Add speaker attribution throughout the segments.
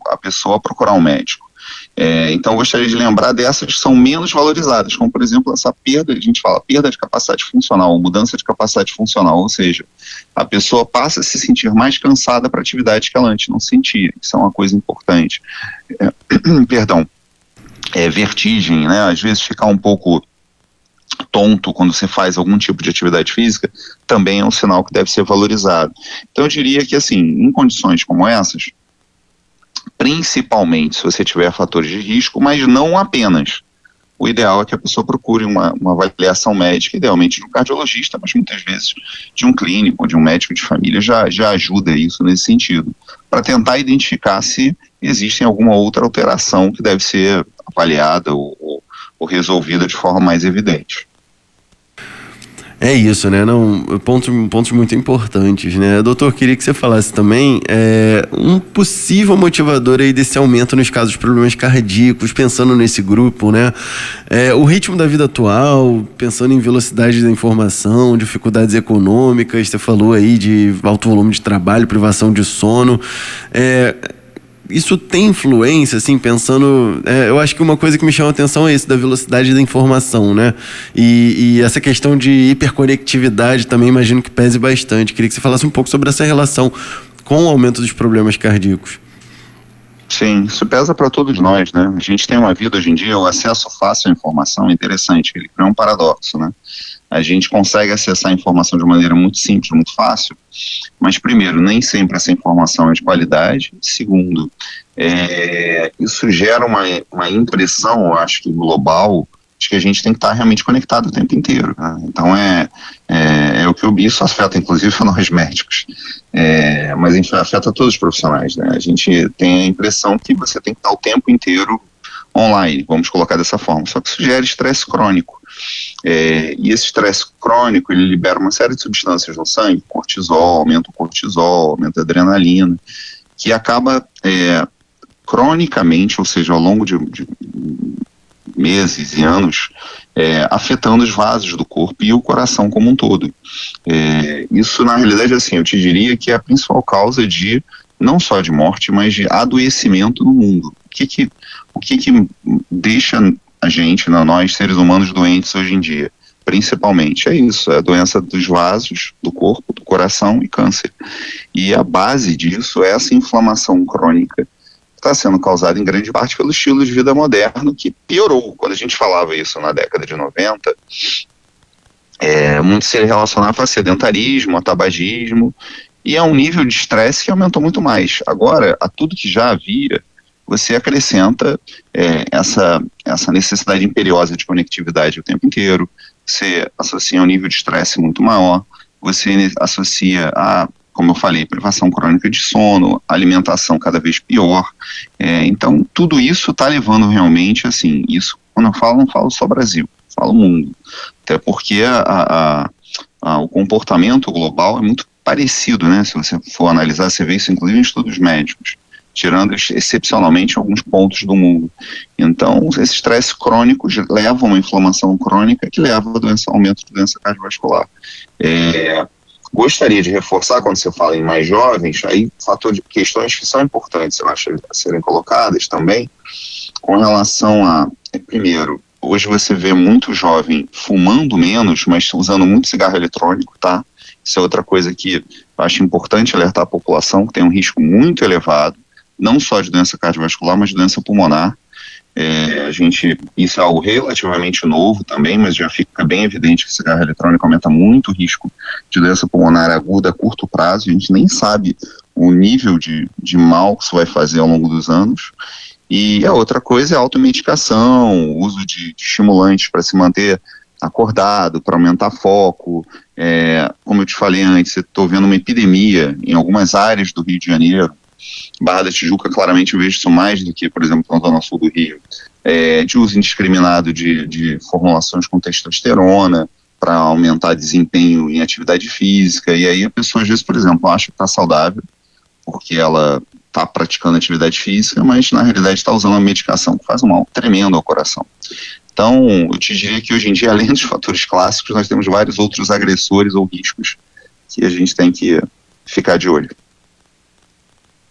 Speaker 1: a pessoa a procurar um médico. Então eu gostaria de lembrar dessas que são menos valorizadas, como por exemplo essa perda, a gente fala perda de capacidade funcional, mudança de capacidade funcional, ou seja, a pessoa passa a se sentir mais cansada para atividades que ela antes não sentia. Isso é uma coisa importante. Perdão. Vertigem, né? Às vezes ficar um pouco tonto quando você faz algum tipo de atividade física, também é um sinal que deve ser valorizado. Então eu diria que assim, em condições como essas, principalmente se você tiver fatores de risco, mas não apenas. O ideal é que a pessoa procure uma avaliação médica, idealmente de um cardiologista, mas muitas vezes de um clínico ou de um médico de família já ajuda isso nesse sentido, para tentar identificar se existe alguma outra alteração que deve ser avaliada ou resolvida de forma mais evidente.
Speaker 2: É isso, né? Pontos muito importantes, né? Doutor, queria que você falasse também um possível motivador aí desse aumento nos casos de problemas cardíacos, pensando nesse grupo, né? O ritmo da vida atual, pensando em velocidade da informação, dificuldades econômicas, você falou aí de alto volume de trabalho, privação de sono. Isso tem influência, assim, pensando... eu acho que uma coisa que me chama a atenção é isso, da velocidade da informação, né? E essa questão de hiperconectividade também imagino que pese bastante. Queria que você falasse um pouco sobre essa relação com o aumento dos problemas cardíacos.
Speaker 1: Sim, isso pesa para todos nós, né? A gente tem uma vida hoje em dia, o acesso fácil à informação é interessante, ele é um paradoxo, né? A gente consegue acessar a informação de maneira muito simples, muito fácil, mas primeiro, nem sempre essa informação é de qualidade. Segundo, isso gera uma impressão, eu acho que global, de que a gente tem que estar realmente conectado o tempo inteiro, né? Então o que isso afeta inclusive nós médicos, mas enfim, afeta todos os profissionais, né? A gente tem a impressão que você tem que estar o tempo inteiro online, vamos colocar dessa forma, só que isso gera estresse crônico. E esse estresse crônico, ele libera uma série de substâncias no sangue, cortisol, aumenta a adrenalina, que acaba cronicamente, ou seja, ao longo de meses e anos, afetando os vasos do corpo e o coração como um todo. Isso, na realidade, assim, eu te diria que é a principal causa de, não só de morte, mas de adoecimento no mundo. O que deixa a gente, nós seres humanos doentes hoje em dia? Principalmente é isso, é a doença dos vasos do corpo, do coração e câncer. E a base disso é essa inflamação crônica que está sendo causada em grande parte pelo estilo de vida moderno, que piorou. Quando a gente falava isso na década de 90, muito se relacionava a sedentarismo, a tabagismo, e a um nível de estresse que aumentou muito mais. Agora, a tudo que já havia, você acrescenta essa necessidade imperiosa de conectividade o tempo inteiro, você associa um nível de estresse muito maior, você associa a, como eu falei, privação crônica de sono, alimentação cada vez pior. Então, tudo isso está levando realmente, assim, isso, quando eu falo, não falo só Brasil, falo mundo. Até porque o comportamento global é muito parecido, né? Se você for analisar, você vê isso inclusive em estudos médicos, tirando excepcionalmente alguns pontos do mundo. Então, esses estresses crônicos levam a uma inflamação crônica que leva ao aumento de doença cardiovascular. Gostaria de reforçar, quando você fala em mais jovens, aí fator de questões que são importantes, eu acho, a serem colocadas também, com relação a, primeiro, hoje você vê muito jovem fumando menos, mas usando muito cigarro eletrônico, tá? Isso é outra coisa que eu acho importante alertar a população, que tem um risco muito elevado, não só de doença cardiovascular, mas de doença pulmonar. Isso é algo relativamente novo também, mas já fica bem evidente que o cigarro eletrônico aumenta muito o risco de doença pulmonar aguda a curto prazo. A gente nem sabe o nível de mal que isso vai fazer ao longo dos anos. E a outra coisa é a automedicação, o uso de estimulantes para se manter acordado, para aumentar foco. Como eu te falei antes, eu estou vendo uma epidemia em algumas áreas do Rio de Janeiro. Barra da Tijuca, claramente eu vejo isso mais do que, por exemplo, na zona sul do Rio, de uso indiscriminado de formulações com testosterona para aumentar desempenho em atividade física. E aí a pessoa, às vezes, por exemplo, acha que está saudável porque ela está praticando atividade física, mas na realidade está usando uma medicação que faz um mal tremendo ao coração. Então, eu te diria que hoje em dia, além dos fatores clássicos, nós temos vários outros agressores ou riscos que a gente tem que ficar de olho.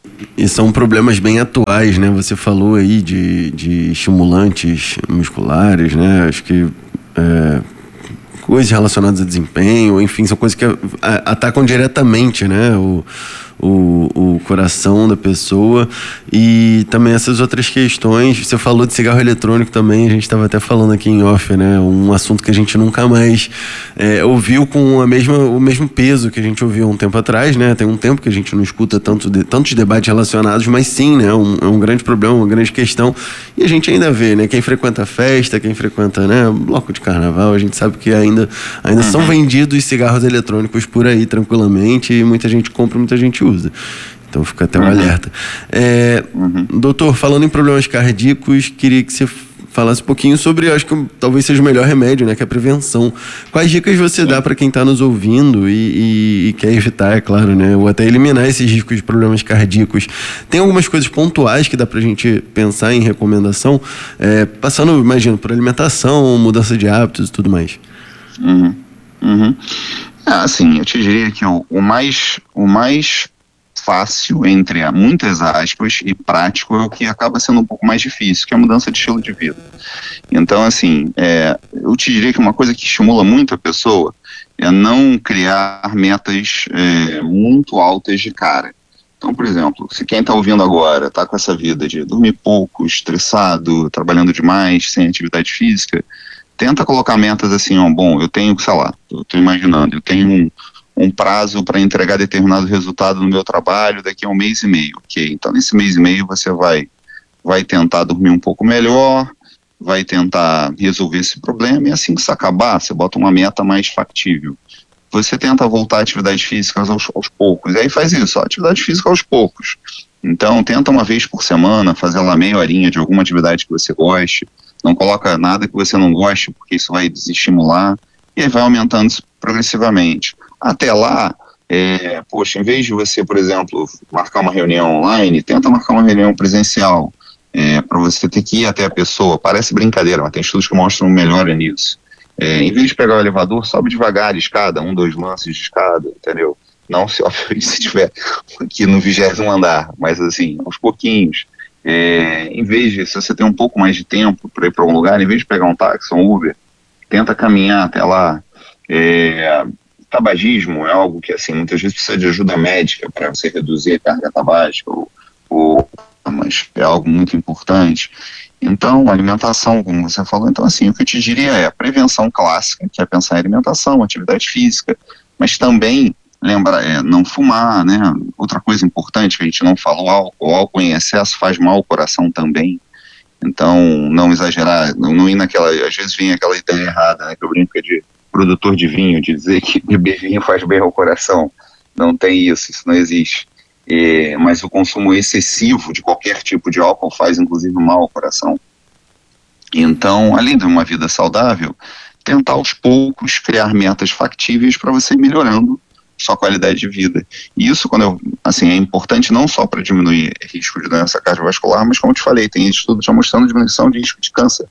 Speaker 2: E são problemas bem atuais, né? Você falou aí de estimulantes musculares, né? Acho que coisas relacionadas a desempenho, enfim, são coisas que atacam diretamente, né? O coração da pessoa. E também essas outras questões. Você falou de cigarro eletrônico também, a gente estava até falando aqui em off, né? Um assunto que a gente nunca mais ouviu com o mesmo peso que a gente ouviu há um tempo atrás, né? Tem um tempo que a gente não escuta tantos debates relacionados, mas sim, né? É um grande problema, uma grande questão. E a gente ainda vê, né? Quem frequenta festa, quem frequenta, né, bloco de carnaval, a gente sabe que ainda são vendidos cigarros eletrônicos por aí tranquilamente, e muita gente compra, muita gente usa. Então fica até um alerta. Doutor, falando em problemas cardíacos, queria que você falasse um pouquinho sobre, acho que talvez seja o melhor remédio, né, que é a prevenção. Quais dicas você dá para quem está nos ouvindo e quer evitar, é claro, né, ou até eliminar esses riscos de problemas cardíacos? Tem algumas coisas pontuais que dá para a gente pensar em recomendação, passando, imagino, por alimentação, mudança de hábitos e tudo mais.
Speaker 1: Assim, eu te diria que o mais fácil, entre muitas aspas, e prático é o que acaba sendo um pouco mais difícil, que é a mudança de estilo de vida. Então, assim, eu te diria que uma coisa que estimula muito a pessoa é não criar metas muito altas de cara. Então, por exemplo, se quem está ouvindo agora está com essa vida de dormir pouco, estressado, trabalhando demais, sem atividade física, tenta colocar metas assim, eu tenho, sei lá, eu estou imaginando, eu tenho um prazo para entregar determinado resultado no meu trabalho daqui a 1 mês e meio, ok? Então, nesse mês e meio você vai tentar dormir um pouco melhor, vai tentar resolver esse problema, e assim que isso acabar, você bota uma meta mais factível. Você tenta voltar a atividades físicas aos poucos, e aí faz isso, atividade física aos poucos. Então, tenta uma vez por semana fazer lá meia horinha de alguma atividade que você goste, não coloca nada que você não goste, porque isso vai desestimular, e aí vai aumentando progressivamente. Até lá, em vez de você, por exemplo, marcar uma reunião online, tenta marcar uma reunião presencial, para você ter que ir até a pessoa. Parece brincadeira, mas tem estudos que mostram melhora nisso. Em vez de pegar o elevador, sobe devagar a escada, 1, 2 lances de escada, entendeu? Não se estiver aqui no 20º andar, mas assim, aos pouquinhos. Em vez de, se você tem um pouco mais de tempo para ir para um lugar, em vez de pegar um táxi ou um Uber, tenta caminhar até lá. Tabagismo é algo que, assim, muitas vezes precisa de ajuda médica para você reduzir a carga tabágica, mas é algo muito importante. Então, alimentação, como você falou, então, assim, o que eu te diria é a prevenção clássica, que é pensar em alimentação, atividade física, mas também lembrar, não fumar, né? Outra coisa importante que a gente não falou, o álcool em excesso faz mal ao coração também. Então, não exagerar, não ir naquela, às vezes vem aquela ideia errada, né, que eu brinco de produtor de vinho, de dizer que beber vinho faz bem ao coração. Não tem isso não existe. Mas o consumo excessivo de qualquer tipo de álcool faz, inclusive, mal ao coração. Então, além de uma vida saudável, tentar aos poucos criar metas factíveis para você ir melhorando sua qualidade de vida. E isso, é importante não só para diminuir risco de doença cardiovascular, mas, como eu te falei, tem estudos já mostrando diminuição de risco de câncer.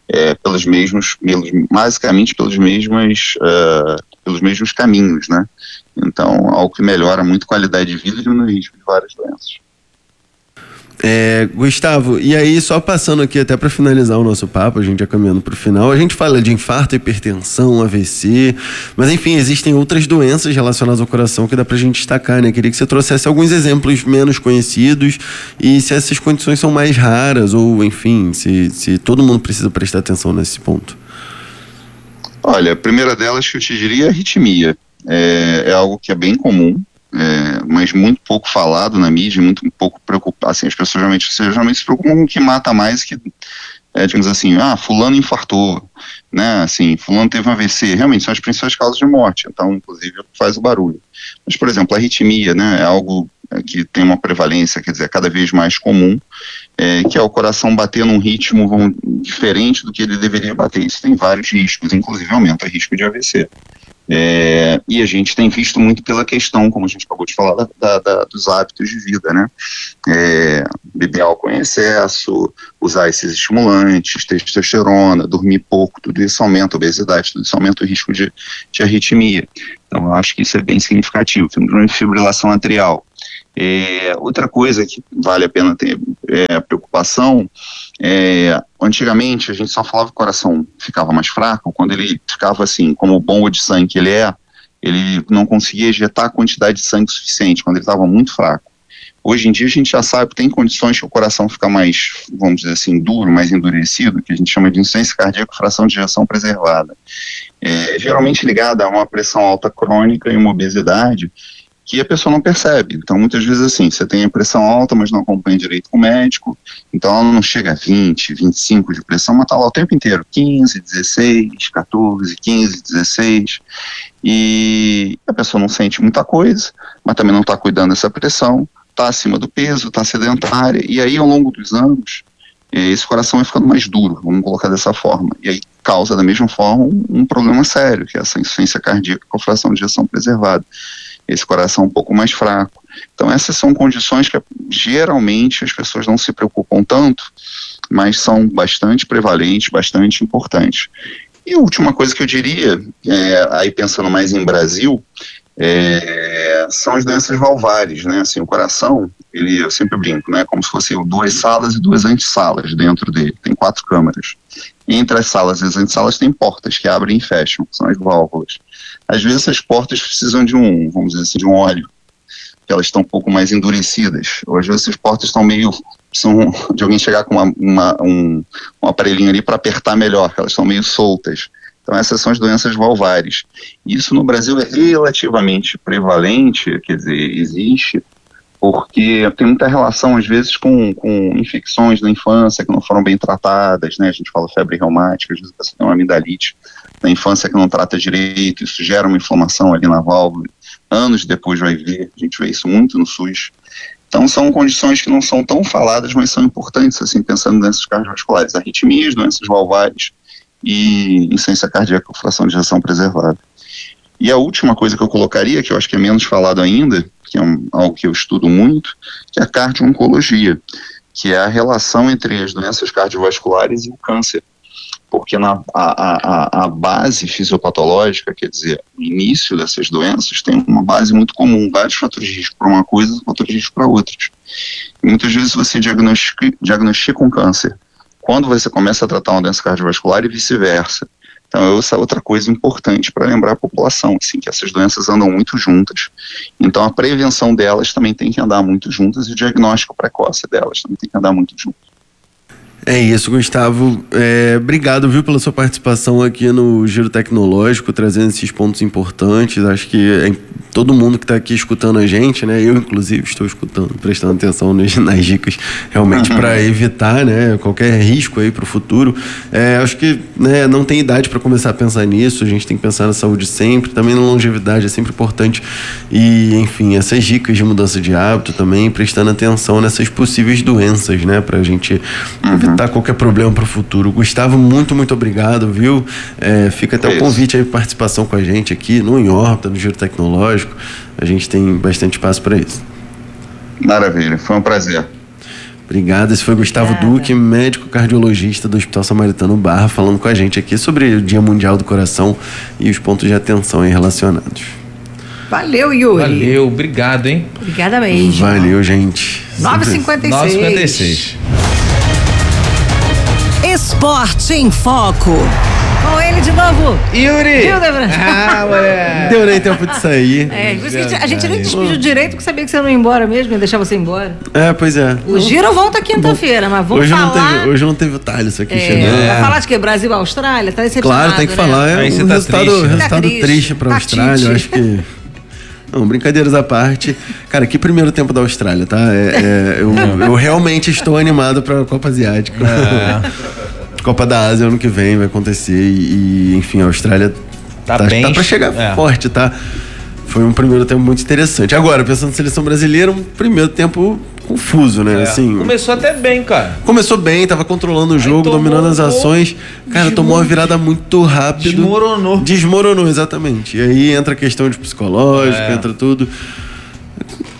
Speaker 1: Basicamente pelos mesmos caminhos, né? Então, algo que melhora muito a qualidade de vida e diminui o risco de várias doenças.
Speaker 2: Gustavo, e aí só passando aqui até para finalizar o nosso papo, a gente já caminhando para o final, a gente fala de infarto, hipertensão, AVC, mas enfim, existem outras doenças relacionadas ao coração que dá pra gente destacar, né? Queria que você trouxesse alguns exemplos menos conhecidos e se essas condições são mais raras ou, enfim, se todo mundo precisa prestar atenção nesse ponto.
Speaker 1: Olha, a primeira delas que eu te diria é a arritmia. É algo que é bem comum, mas muito pouco falado na mídia, muito pouco preocupado. Assim, as pessoas geralmente se preocupam com o que mata mais, que digamos assim, fulano infartou, né, assim, fulano teve um AVC, realmente são as principais causas de morte, então, inclusive, faz o barulho. Mas, por exemplo, a arritmia, né, é algo que tem uma prevalência, quer dizer, cada vez mais comum, que é o coração bater num ritmo diferente do que ele deveria bater. Isso tem vários riscos, inclusive aumenta o risco de AVC. E a gente tem visto muito pela questão, como a gente acabou de falar, dos hábitos de vida, né? Beber álcool em excesso, usar esses estimulantes, testosterona, dormir pouco, tudo isso aumenta a obesidade, tudo isso aumenta o risco de arritmia. Então, eu acho que isso é bem significativo. Fibrilação atrial. Outra coisa que vale a pena ter preocupação, antigamente a gente só falava que o coração ficava mais fraco quando ele ficava assim, como bomba de sangue que ele não conseguia ejetar a quantidade de sangue suficiente, quando ele estava muito fraco. Hoje em dia a gente já sabe que tem condições que o coração fica mais, vamos dizer assim, duro, mais endurecido, que a gente chama de insuficiência cardíaca com fração de ejeção preservada. Geralmente ligada a uma pressão alta crônica e uma obesidade, que a pessoa não percebe. Então, muitas vezes assim, você tem a pressão alta, mas não acompanha direito com o médico, então ela não chega a 20, 25 de pressão, mas está lá o tempo inteiro, 15, 16, 14, 15, 16, e a pessoa não sente muita coisa, mas também não está cuidando dessa pressão, está acima do peso, está sedentária, e aí ao longo dos anos, esse coração vai ficando mais duro, vamos colocar dessa forma, e aí causa da mesma forma um problema sério, que é essa insuficiência cardíaca com fração de ejeção preservada, esse coração um pouco mais fraco. Então essas são condições que geralmente as pessoas não se preocupam tanto, mas são bastante prevalentes, bastante importantes. E a última coisa que eu diria, aí pensando mais em Brasil, são as doenças valvares, né? Assim, o coração, eu sempre brinco, né? Como se fossem 2 salas e 2 antessalas dentro dele, tem 4 câmaras. Entre as salas e as antessalas tem portas que abrem e fecham, que são as válvulas. Às vezes essas portas precisam de vamos dizer assim, de um óleo, que elas estão um pouco mais endurecidas, ou às vezes essas portas estão precisam de alguém chegar com um aparelhinho ali para apertar melhor, que elas estão meio soltas. Então essas são as doenças valvares. Isso no Brasil é relativamente prevalente, quer dizer, existe, porque tem muita relação às vezes com infecções da infância que não foram bem tratadas, né? A gente fala febre reumática, às vezes a pessoa tem uma amidalite na infância que não trata direito, isso gera uma inflamação ali na válvula, anos depois vai ver, a gente vê isso muito no SUS. Então são condições que não são tão faladas, mas são importantes, assim, pensando em doenças cardiovasculares, arritmias, doenças valvares e insuficiência cardíaca com fração de ejeção preservada. E a última coisa que eu colocaria, que eu acho que é menos falado ainda, que é algo que eu estudo muito, que é a cardio-oncologia, que é a relação entre as doenças cardiovasculares e o câncer. Porque a base fisiopatológica, quer dizer, o início dessas doenças tem uma base muito comum, vários fatores de risco para uma coisa, fatores de risco para outras. E muitas vezes você diagnostica um câncer quando você começa a tratar uma doença cardiovascular e vice-versa. Então, essa é outra coisa importante para lembrar a população, assim, que essas doenças andam muito juntas. Então, a prevenção delas também tem que andar muito juntas e o diagnóstico precoce delas também tem que andar muito junto.
Speaker 2: É isso, Gustavo. Obrigado, viu, pela sua participação aqui no Giro Tecnológico, trazendo esses pontos importantes. Acho que todo mundo que está aqui escutando a gente, né? Eu, inclusive, estou escutando, prestando atenção nas dicas, realmente para evitar, né, qualquer risco aí para o futuro. Acho que, né, não tem idade para começar a pensar nisso. A gente tem que pensar na saúde sempre, também na longevidade é sempre importante. E, enfim, essas dicas de mudança de hábito também, prestando atenção nessas possíveis doenças, né, para a gente evitar qualquer problema para o futuro. Gustavo, muito obrigado, viu? Fica até o convite aí para participação com a gente aqui no Em Órbita, no Giro Tecnológico. A gente tem bastante espaço para isso.
Speaker 1: Maravilha, foi um prazer.
Speaker 2: Obrigado. Esse foi Gustavo Duque, médico cardiologista do Hospital Samaritano Barra, falando com a gente aqui sobre o Dia Mundial do Coração e os pontos de atenção aí relacionados.
Speaker 3: Valeu, Yuri.
Speaker 4: Valeu, obrigado, hein?
Speaker 3: Obrigada mesmo.
Speaker 2: Valeu, gente.
Speaker 3: 9h56.
Speaker 4: 9h56.
Speaker 3: Esporte em Foco. Com ele de novo.
Speaker 4: Yuri!
Speaker 3: Hildebrand.
Speaker 4: Mulher!
Speaker 2: Deu nem tempo de sair.
Speaker 3: Por isso que a gente nem despediu direito, porque sabia que você não ia embora mesmo, ia deixar você embora.
Speaker 2: Pois é.
Speaker 3: O Giro volta quinta-feira, mas vamos falar...
Speaker 2: Hoje não teve o Thales aqui chegando.
Speaker 3: Vai falar de quê? Brasil-Austrália? Tá decepcionado,
Speaker 2: claro, tem que
Speaker 3: né?
Speaker 2: falar.
Speaker 4: Aí você
Speaker 2: um
Speaker 4: tá
Speaker 2: resultado triste pra Austrália, eu acho que... Não, brincadeiras à parte. Cara, que primeiro tempo da Austrália, tá? Eu realmente estou animado pra Copa Asiática. Copa da Ásia ano que vem vai acontecer e enfim, a Austrália tá pra chegar forte, tá? Foi um primeiro tempo muito interessante. Agora, pensando na seleção brasileira, um primeiro tempo confuso, né? Assim,
Speaker 4: começou até bem, cara.
Speaker 2: Começou bem, tava controlando o jogo, dominando as ações. Cara, tomou uma virada muito rápido. Desmoronou, exatamente. E aí entra a questão de psicológico, entra tudo.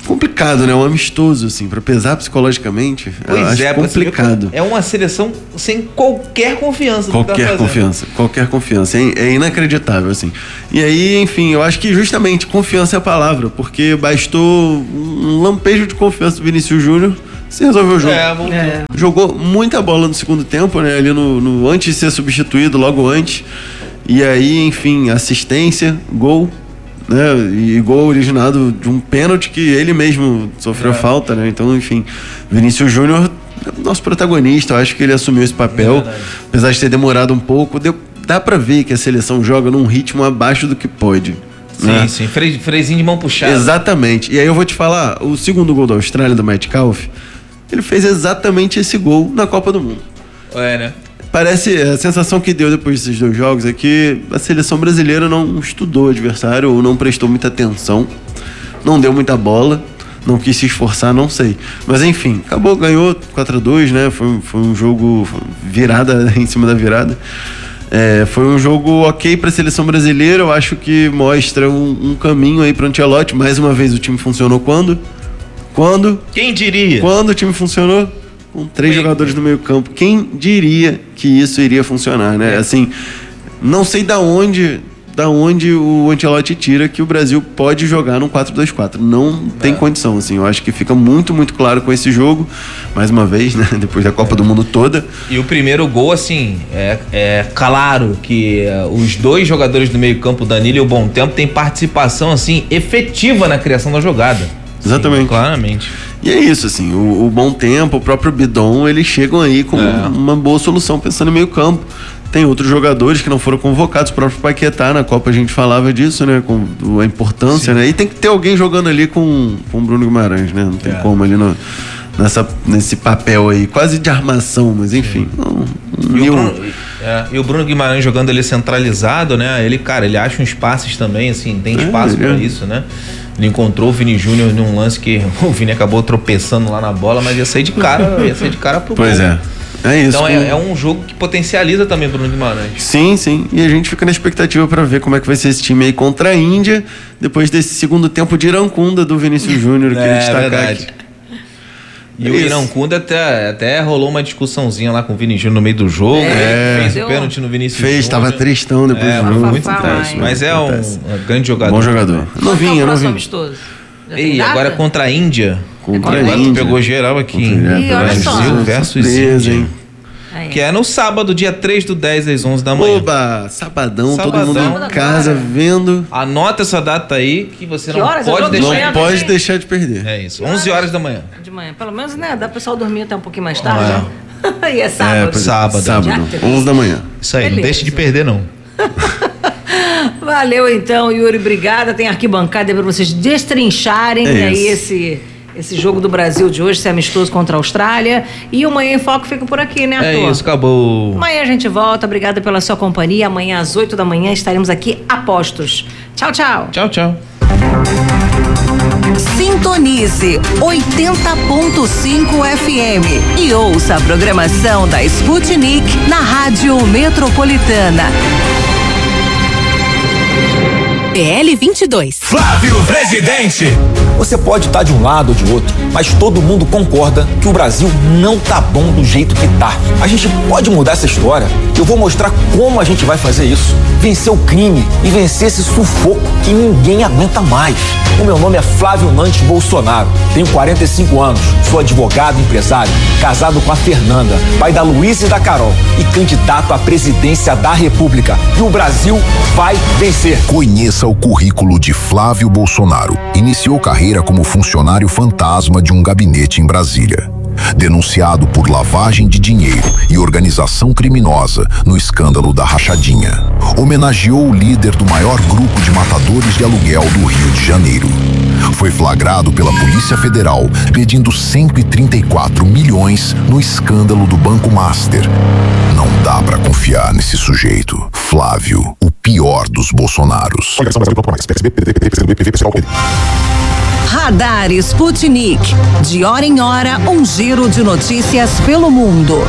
Speaker 2: complicado, né? Um amistoso, assim, pra pesar psicologicamente.
Speaker 4: Pois é,
Speaker 2: complicado.
Speaker 4: É uma seleção sem qualquer confiança.
Speaker 2: Qualquer confiança. É inacreditável, assim. E aí, enfim, eu acho que justamente confiança é a palavra, porque bastou um lampejo de confiança do Vinícius Júnior, se resolveu o jogo. Jogou muita bola no segundo tempo, né? Ali no antes de ser substituído, logo antes. E aí, enfim, assistência, gol. Né? E gol originado de um pênalti que ele mesmo sofreu falta, né? Então, enfim, Vinícius Júnior, nosso protagonista, eu acho que ele assumiu esse papel, apesar de ter demorado um pouco. Dá pra ver que a seleção joga num ritmo abaixo do que pode. Né?
Speaker 4: Sim, frezinho de mão puxada.
Speaker 2: Exatamente. E aí eu vou te falar, o segundo gol da Austrália, do Metcalfe, ele fez exatamente esse gol na Copa do Mundo.
Speaker 4: Né?
Speaker 2: Parece, a sensação que deu depois desses dois jogos é que a seleção brasileira não estudou o adversário ou não prestou muita atenção, não deu muita bola, não quis se esforçar, não sei. Mas enfim, acabou, ganhou 4-2, né? Foi um jogo virada em cima da virada. Foi um jogo ok para a seleção brasileira, eu acho que mostra um caminho aí para o Ancelotti. Mais uma vez o time funcionou quando?
Speaker 4: Quem diria?
Speaker 2: Quando o time funcionou? Com 3 jogadores no meio campo. Quem diria que isso iria funcionar, né? Assim, não sei da onde o Ancelotti tira que o Brasil pode jogar num 4-2-4. Não tem condição, assim. Eu acho que fica muito, muito claro com esse jogo. Mais uma vez, né? Depois da Copa do Mundo toda.
Speaker 4: E o primeiro gol, assim, é claro que os 2 jogadores do meio campo, o Danilo e o Bom Tempo, têm participação, assim, efetiva na criação da jogada.
Speaker 2: Exatamente.
Speaker 4: Sim, claramente.
Speaker 2: E é isso, assim, o Bom Tempo, o próprio Bidon, eles chegam aí com uma boa solução pensando no meio campo. Tem outros jogadores que não foram convocados, o próprio Paquetá na Copa a gente falava disso, né, com a importância, né, e tem que ter alguém jogando ali com o Bruno Guimarães, né, não tem como ali nesse papel aí, quase de armação, mas enfim.
Speaker 4: E o Bruno Guimarães jogando ali centralizado, né, ele acha uns passes também, assim, tem espaço pra isso, né. Ele encontrou o Vini Júnior num lance que o Vini acabou tropeçando lá na bola, mas ia sair de cara pro gol.
Speaker 2: Pois é. É isso.
Speaker 4: Então é um jogo que potencializa também o Bruno Guimarães.
Speaker 2: Sim. E a gente fica na expectativa para ver como é que vai ser esse time aí contra a Índia, depois desse segundo tempo de Iracunda do Vinícius Júnior, que ele destacar aqui.
Speaker 4: E o Iracunda até rolou uma discussãozinha lá com o Vini Júnior no meio do jogo. Fez o pênalti no Vinícius Júnior.
Speaker 2: Tava tristão depois do jogo.
Speaker 4: Muito triste. Mas é um grande jogador.
Speaker 2: Bom jogador. Novinho.
Speaker 4: E agora contra a Índia.
Speaker 2: Contra a Índia.
Speaker 4: Pegou geral aqui. Brasil versus Índia. Que é no sábado, dia 3/10, às 11 da manhã.
Speaker 2: Oba, sabadão, todo mundo em casa vendo.
Speaker 4: Anota essa data aí que você
Speaker 3: Que
Speaker 4: não
Speaker 3: horas?
Speaker 4: pode deixar.
Speaker 2: Não pode deixar de perder.
Speaker 4: É isso, 11 horas da manhã.
Speaker 3: De manhã. Pelo menos, né? Dá pro pessoal dormir até um pouquinho mais tarde, né? E é sábado.
Speaker 4: Sábado.
Speaker 2: 11 da manhã.
Speaker 4: Isso aí,
Speaker 3: Beleza.
Speaker 4: não deixe de perder, não.
Speaker 3: Valeu, então, Yuri. Obrigada. Tem arquibancada para vocês destrincharem aí esse jogo do Brasil de hoje, esse amistoso contra a Austrália. E o Manhã em Foco fica por aqui, né, Arthur?
Speaker 4: É isso, acabou.
Speaker 3: Amanhã a gente volta. Obrigada pela sua companhia. Amanhã às 8 da manhã estaremos aqui a postos. Tchau, tchau.
Speaker 4: Tchau, tchau.
Speaker 5: Sintonize 80.5 FM e ouça a programação da Sputnik na Rádio Metropolitana. PL 22.
Speaker 6: Flávio Presidente. Você pode estar de um lado ou de outro, mas todo mundo concorda que o Brasil não tá bom do jeito que tá. A gente pode mudar essa história. Eu vou mostrar como a gente vai fazer isso. Vencer o crime e vencer esse sufoco que ninguém aguenta mais. O meu nome é Flávio Nantes Bolsonaro. Tenho 45 anos, sou advogado e empresário, casado com a Fernanda, pai da Luísa e da Carol e candidato à presidência da República. E o Brasil vai vencer.
Speaker 7: Conheça o currículo de Flávio Bolsonaro. Iniciou carreira como funcionário fantasma de um gabinete em Brasília. Denunciado por lavagem de dinheiro e organização criminosa no escândalo da Rachadinha. Homenageou o líder do maior grupo de matadores de aluguel do Rio de Janeiro. Foi flagrado pela Polícia Federal pedindo 134 milhões no escândalo do Banco Master. Não dá pra confiar nesse sujeito. Flávio, o pior dos Bolsonaros.
Speaker 5: Radar Sputnik. De hora em hora, um giro de notícias pelo mundo.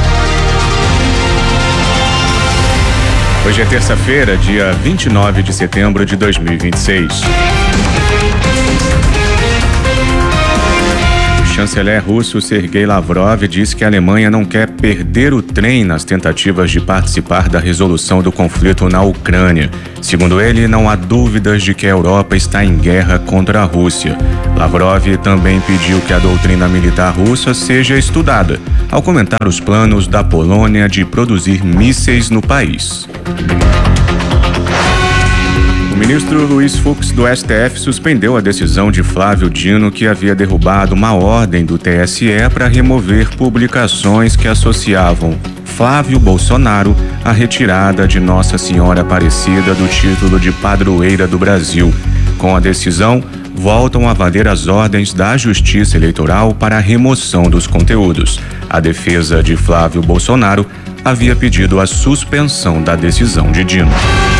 Speaker 8: Hoje é terça-feira, dia 29 de setembro de 2026. chanceler russo Sergei Lavrov disse que a Alemanha não quer perder o trem nas tentativas de participar da resolução do conflito na Ucrânia. Segundo ele, não há dúvidas de que a Europa está em guerra contra a Rússia. Lavrov também pediu que a doutrina militar russa seja estudada, ao comentar os planos da Polônia de produzir mísseis no país. O ministro Luiz Fux do STF suspendeu a decisão de Flávio Dino, que havia derrubado uma ordem do TSE para remover publicações que associavam Flávio Bolsonaro à retirada de Nossa Senhora Aparecida do título de padroeira do Brasil. Com a decisão, voltam a valer as ordens da Justiça Eleitoral para a remoção dos conteúdos. A defesa de Flávio Bolsonaro havia pedido a suspensão da decisão de Dino.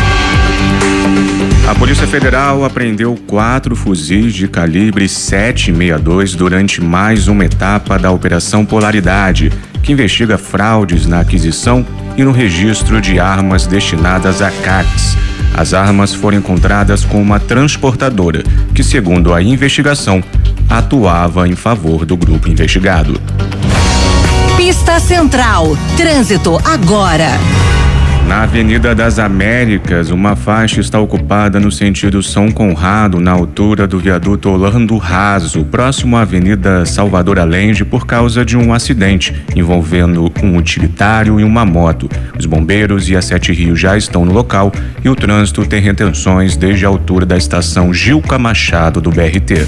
Speaker 8: A Polícia Federal apreendeu 4 fuzis de calibre 7,62 durante mais uma etapa da Operação Polaridade, que investiga fraudes na aquisição e no registro de armas destinadas a CACs. As armas foram encontradas com uma transportadora, que, segundo a investigação, atuava em favor do grupo investigado.
Speaker 5: Pista Central. Trânsito agora.
Speaker 8: Na Avenida das Américas, uma faixa está ocupada no sentido São Conrado, na altura do viaduto Orlando Raso, próximo à Avenida Salvador Allende, por causa de um acidente envolvendo um utilitário e uma moto. Os bombeiros e a 7 Rios já estão no local e o trânsito tem retenções desde a altura da estação Gilca Machado do BRT.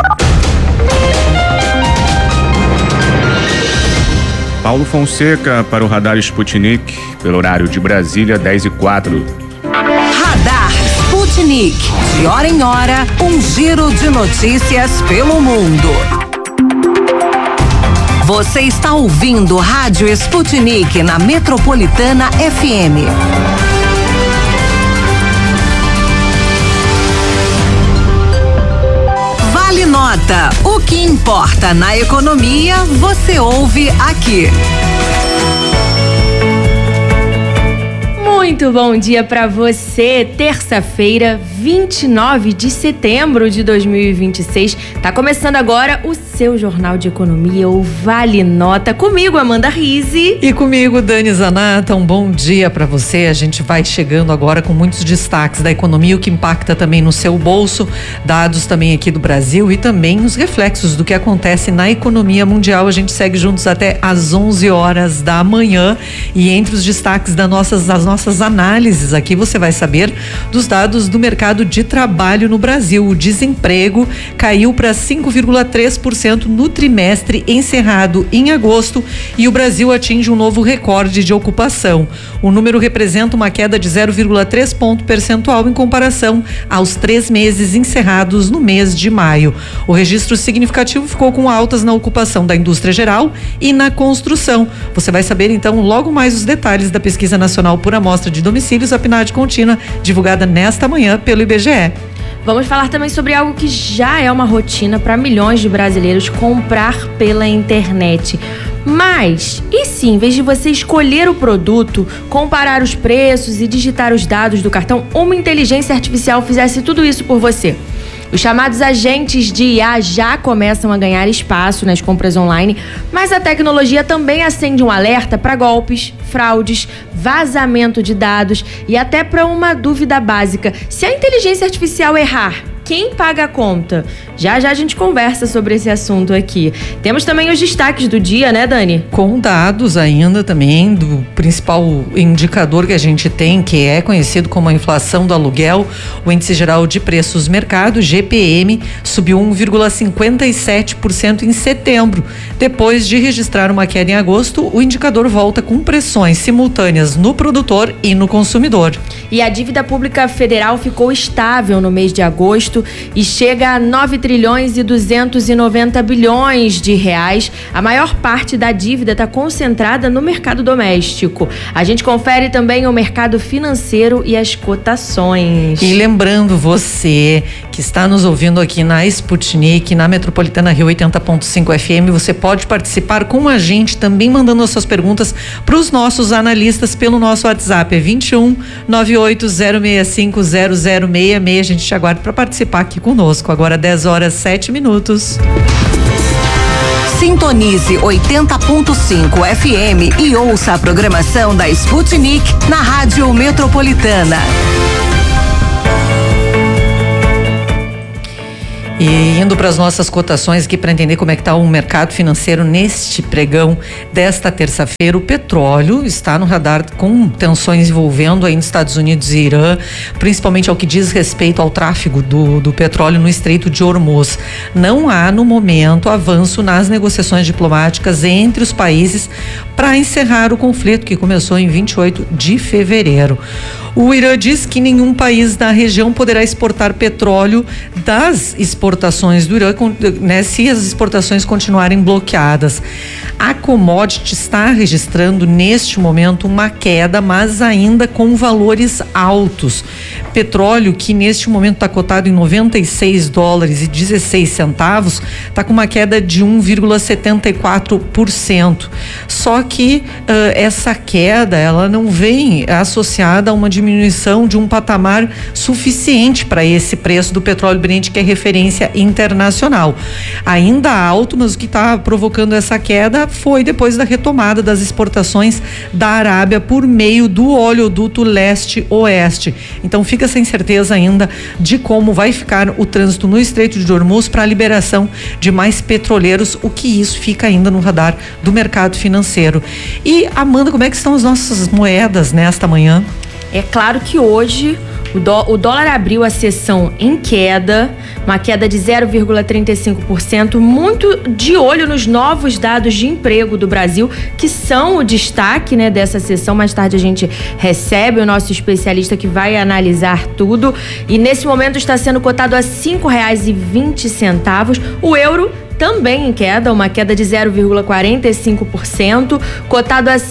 Speaker 8: Paulo Fonseca para o Radar Sputnik, pelo horário de Brasília, 10h04.
Speaker 5: Radar Sputnik. De hora em hora, um giro de notícias pelo mundo. Você está ouvindo Rádio Sputnik na Metropolitana FM. Vale Nota. O que importa na economia, você ouve aqui.
Speaker 9: Muito bom dia para você. Terça-feira, 29 de setembro de 2026. Tá começando agora o seu Jornal de Economia, o Vale Nota. Comigo, Amanda Rizzi.
Speaker 10: E comigo, Dani Zanata. Um bom dia para você. A gente vai chegando agora com muitos destaques da economia, o que impacta também no seu bolso, dados também aqui do Brasil e também os reflexos do que acontece na economia mundial. A gente segue juntos até às 11 horas da manhã e entre os destaques das nossas análises aqui você vai saber dos dados do mercado de trabalho no Brasil. O desemprego caiu para 5,3% no trimestre encerrado em agosto e o Brasil atinge um novo recorde de ocupação. O número representa uma queda de 0,3 ponto percentual em comparação aos 3 meses encerrados no mês de maio. O registro significativo ficou com altas na ocupação da indústria geral e na construção. Você vai saber então logo mais os detalhes da Pesquisa Nacional por Amostra de Domicílios, a PNAD contínua, divulgada nesta manhã pelo IBGE.
Speaker 9: Vamos falar também sobre algo que já é uma rotina para milhões de brasileiros: comprar pela internet. Mas, e se em vez de você escolher o produto, comparar os preços e digitar os dados do cartão, uma inteligência artificial fizesse tudo isso por você? Os chamados agentes de IA já começam a ganhar espaço nas compras online, mas a tecnologia também acende um alerta para golpes, fraudes, vazamento de dados e até para uma dúvida básica: se a inteligência artificial errar, quem paga a conta? Já já a gente conversa sobre esse assunto aqui. Temos também os destaques do dia, né, Dani?
Speaker 10: Com dados ainda também do principal indicador que a gente tem, que é conhecido como a inflação do aluguel. O índice geral de preços mercado, GPM, subiu 1,57% em setembro. Depois de registrar uma queda em agosto, o indicador volta com pressões simultâneas no produtor e no consumidor.
Speaker 9: E a dívida pública federal ficou estável no mês de agosto e chega a 9 trilhões e 290 bilhões de reais. A maior parte da dívida está concentrada no mercado doméstico. A gente confere também o mercado financeiro e as cotações.
Speaker 10: E lembrando você que está nos ouvindo aqui na Sputnik, na Metropolitana Rio 80.5 FM, você pode participar com a gente também mandando as suas perguntas para os nossos analistas pelo nosso WhatsApp, é 21 98065 0066. A gente te aguarda para participar aqui conosco. Agora 10h07.
Speaker 5: Sintonize 80.5 FM e ouça a programação da Sputnik na Rádio Metropolitana.
Speaker 10: E indo para as nossas cotações aqui para entender como é que está o mercado financeiro neste pregão desta terça-feira, o petróleo está no radar com tensões envolvendo ainda Estados Unidos e Irã, principalmente ao que diz respeito ao tráfego do petróleo no Estreito de Hormuz. Não há no momento avanço nas negociações diplomáticas entre os países para encerrar o conflito que começou em 28 de fevereiro. O Irã diz que nenhum país da região poderá exportar petróleo das exportações do Irã, né, se as exportações continuarem bloqueadas. A commodity está registrando neste momento uma queda, mas ainda com valores altos. Petróleo, que neste momento está cotado em $96,16, está com uma queda de 1,74%. Só que essa queda, ela não vem associada a uma diminuição de um patamar suficiente para esse preço do petróleo Brent, que é referência internacional. Ainda alto, mas o que está provocando essa queda foi depois da retomada das exportações da Arábia por meio do oleoduto leste-oeste. Então fica sem certeza ainda de como vai ficar o trânsito no Estreito de Hormuz para a liberação de mais petroleiros, o que isso fica ainda no radar do mercado financeiro. E Amanda, como é que estão as nossas moedas nesta manhã?
Speaker 9: É claro que hoje o dólar abriu a sessão em queda, uma queda de 0,35%, muito de olho nos novos dados de emprego do Brasil, que são o destaque, né, dessa sessão. Mais tarde a gente recebe o nosso especialista que vai analisar tudo. E nesse momento está sendo cotado a R$ 5,20. O euro também em queda, uma queda de 0,45%, cotado a R$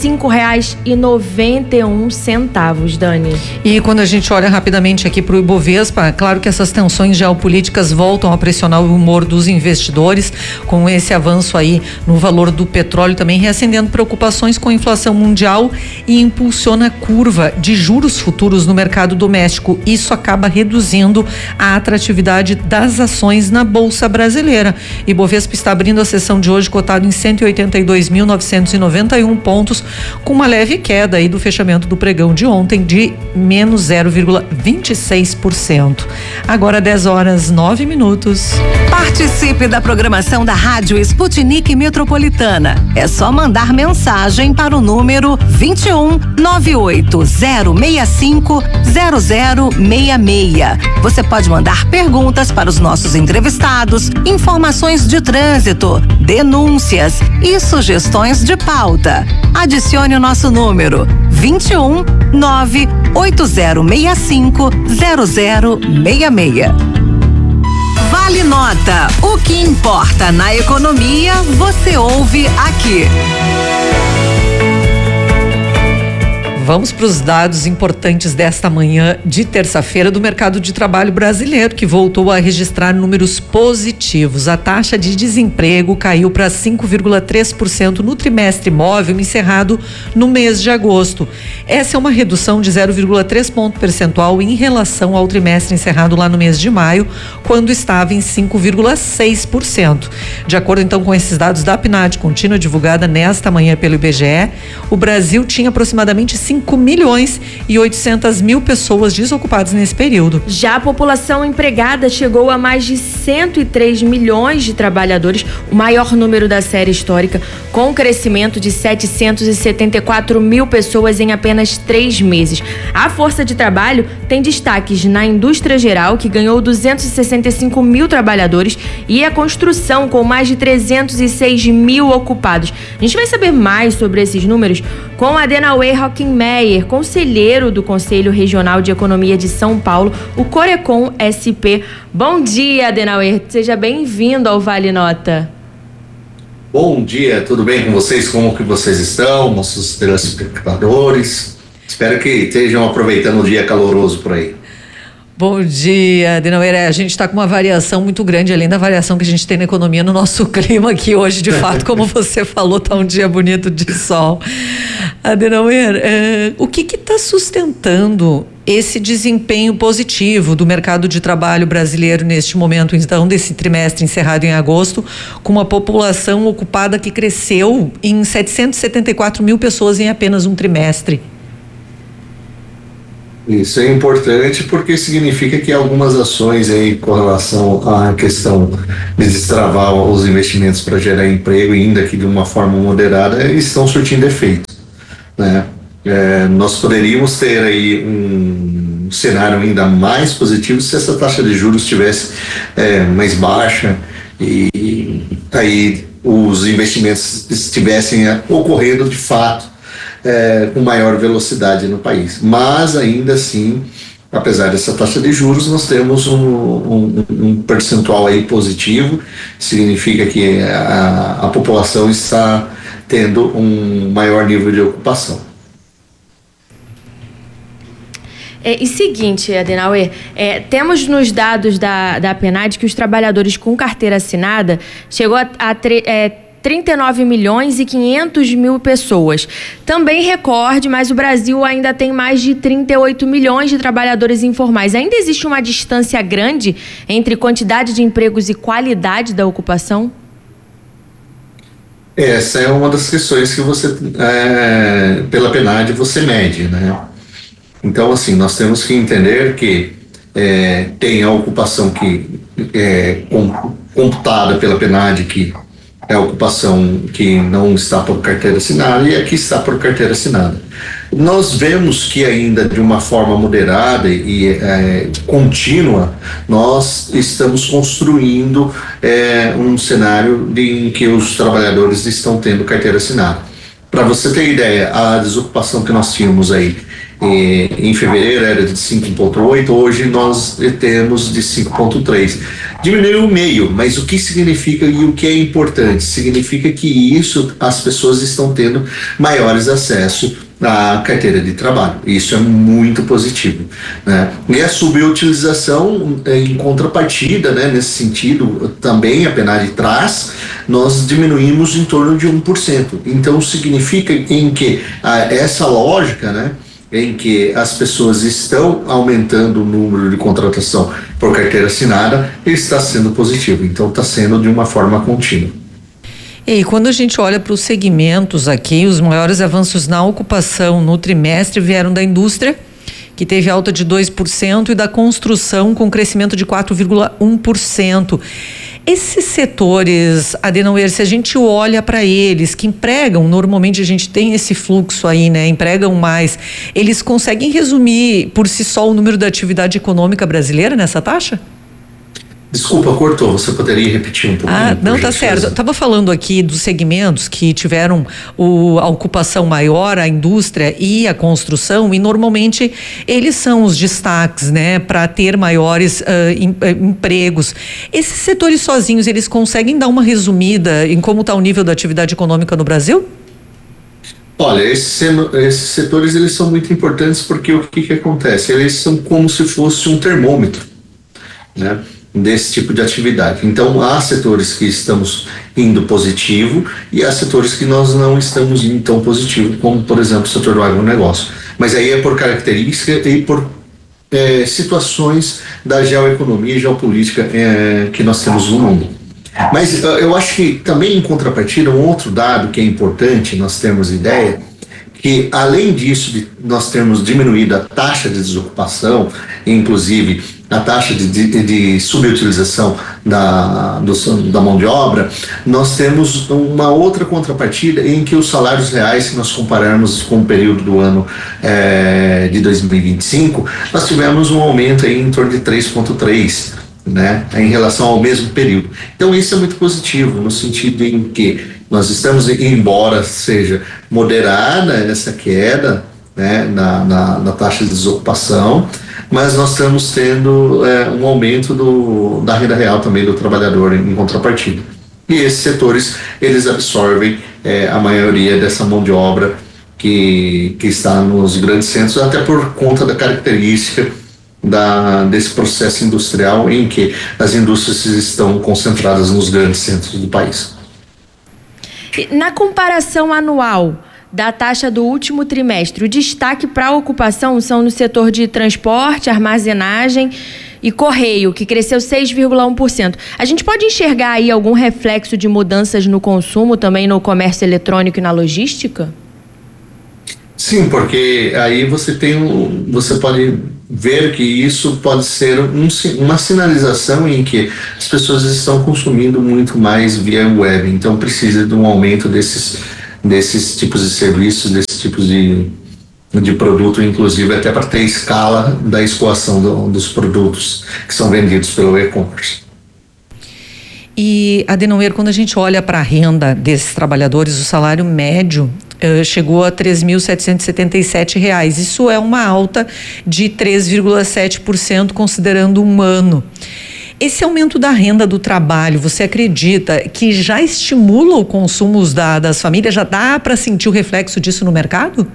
Speaker 9: 5,91, Dani.
Speaker 10: E quando a gente olha rapidamente aqui para o Ibovespa, claro que essas tensões geopolíticas voltam a pressionar o humor dos investidores, com esse avanço aí no valor do petróleo também reacendendo preocupações com a inflação mundial e impulsiona a curva de juros futuros no mercado doméstico. Isso acaba reduzindo a atratividade das ações na Bolsa Brasileira. Ibovespa está abrindo a sessão de hoje cotado em 182.991 pontos, com uma leve queda aí do fechamento do pregão de ontem de menos 0,26%. Agora 10h09.
Speaker 5: Participe da programação da Rádio Sputnik Metropolitana. É só mandar mensagem para o número 21 98065 0066. Você pode mandar perguntas para os nossos entrevistados, informações de trânsito, denúncias e sugestões de pauta. Adicione o nosso número 21 98065 0066. Vale Nota. O que importa na economia, você ouve aqui.
Speaker 10: Vamos para os dados importantes desta manhã de terça-feira do mercado de trabalho brasileiro, que voltou a registrar números positivos. A taxa de desemprego caiu para 5,3% no trimestre móvel encerrado no mês de agosto. Essa é uma redução de 0,3 ponto percentual em relação ao trimestre encerrado lá no mês de maio, quando estava em 5,6%. De acordo então com esses dados da PNAD contínua divulgada nesta manhã pelo IBGE, o Brasil tinha aproximadamente 5.800.000 pessoas desocupadas nesse período.
Speaker 9: Já a população empregada chegou a mais de 103 milhões de trabalhadores, o maior número da série histórica, com um crescimento de 774 mil pessoas em apenas 3 meses. A força de trabalho tem destaques na indústria geral, que ganhou 265 mil trabalhadores, e a construção, com mais de 306 mil ocupados. A gente vai saber mais sobre esses números com Adenauer Hockenmeyer, conselheiro do Conselho Regional de Economia de São Paulo, o Corecon SP. Bom dia, Adenauer. Seja bem-vindo ao Vale Nota.
Speaker 11: Bom dia, tudo bem com vocês? Como que vocês estão, nossos telespectadores? Espero que estejam aproveitando o dia caloroso por aí.
Speaker 10: Bom dia, Adenauer. A gente está com uma variação muito grande, além da variação que a gente tem na economia, no nosso clima aqui hoje, de fato, como você falou, está um dia bonito de sol. Adenauer, o que está sustentando esse desempenho positivo do mercado de trabalho brasileiro neste momento, então, desse trimestre encerrado em agosto, com uma população ocupada que cresceu em 774 mil pessoas em apenas um trimestre.
Speaker 11: Isso é importante porque significa que algumas ações aí com relação à questão de destravar os investimentos para gerar emprego, ainda que de uma forma moderada, estão surtindo efeito, né? Nós poderíamos ter aí um cenário ainda mais positivo se essa taxa de juros estivesse mais baixa e aí os investimentos estivessem ocorrendo de fato com maior velocidade no país. Mas ainda assim, apesar dessa taxa de juros, nós temos um percentual aí positivo, significa que a população está tendo um maior nível de ocupação.
Speaker 9: E seguinte, Adenauer, temos nos dados da PNAD que os trabalhadores com carteira assinada chegou a 39 milhões e 500 mil pessoas. Também recorde, mas o Brasil ainda tem mais de 38 milhões de trabalhadores informais. Ainda existe uma distância grande entre quantidade de empregos e qualidade da ocupação?
Speaker 11: Essa é uma das questões que você, pela PNAD, você mede, né? Então, assim, nós temos que entender que tem a ocupação que é computada pela PNAD, que é a ocupação que não está por carteira assinada, e a que está por carteira assinada. Nós vemos que ainda de uma forma moderada e contínua, nós estamos construindo um cenário em que os trabalhadores estão tendo carteira assinada. Para você ter ideia, a desocupação que nós tínhamos aí em fevereiro era de 5,8, hoje nós temos de 5,3. Diminuiu meio, mas o que significa e o que é importante? Significa que as pessoas estão tendo maiores acesso à carteira de trabalho. Isso é muito positivo, né? E a subutilização em contrapartida, né, nesse sentido, também a PNAD traz, nós diminuímos em torno de 1%. Então significa em que essa lógica, né, em que as pessoas estão aumentando o número de contratação por carteira assinada, está sendo positivo. Então está sendo de uma forma contínua.
Speaker 10: E quando a gente olha para os segmentos aqui, os maiores avanços na ocupação no trimestre vieram da indústria, que teve alta de 2%, e da construção com crescimento de 4,1%. Esses setores, Adenauer, se a gente olha para eles, que empregam, normalmente a gente tem esse fluxo aí, né? Empregam mais. Eles conseguem resumir por si só o número da atividade econômica brasileira nessa taxa?
Speaker 11: Desculpa, cortou. Você poderia repetir um pouquinho?
Speaker 10: Não, tá certo. Eu estava falando aqui dos segmentos que tiveram a ocupação maior, a indústria e a construção, e normalmente eles são os destaques, né, para ter maiores empregos. Esses setores sozinhos, eles conseguem dar uma resumida em como está o nível da atividade econômica no Brasil?
Speaker 11: Olha, esses setores, eles são muito importantes porque o que acontece? Eles são como se fosse um termômetro, né, desse tipo de atividade. Então, há setores que estamos indo positivo e há setores que nós não estamos indo tão positivo, como, por exemplo, o setor do agronegócio. Mas aí é por característica e por situações da geoeconomia e geopolítica que nós temos no mundo. Mas eu acho que também, em contrapartida, um outro dado que é importante nós termos ideia, que além disso de nós termos diminuído a taxa de desocupação, inclusive a taxa de subutilização da mão de obra, nós temos uma outra contrapartida em que os salários reais, se nós compararmos com o período do ano de 2025, nós tivemos um aumento aí em torno de 3,3%, né, em relação ao mesmo período. Então isso é muito positivo, no sentido em que nós estamos, embora seja moderada essa queda, né, na taxa de desocupação, mas nós estamos tendo um aumento da renda real também do trabalhador em contrapartida. E esses setores, eles absorvem a maioria dessa mão de obra que está nos grandes centros, até por conta da característica desse processo industrial em que as indústrias estão concentradas nos grandes centros do país.
Speaker 9: Na comparação anual da taxa do último trimestre. O destaque para a ocupação são no setor de transporte, armazenagem e correio, que cresceu 6,1%. A gente pode enxergar aí algum reflexo de mudanças no consumo, também no comércio eletrônico e na logística?
Speaker 11: Sim, porque aí você pode ver que isso pode ser uma sinalização em que as pessoas estão consumindo muito mais via web, então precisa de um aumento desses tipos de serviços, desses tipos de produto, inclusive até para ter escala da escoação dos produtos que são vendidos pelo e-commerce.
Speaker 10: E, Adenauer, quando a gente olha para a renda desses trabalhadores, o salário médio chegou a R$ 3.777. Isso é uma alta de 3,7% considerando um ano. Esse aumento da renda do trabalho, você acredita que já estimula o consumo das famílias? Já dá para sentir o reflexo disso no mercado?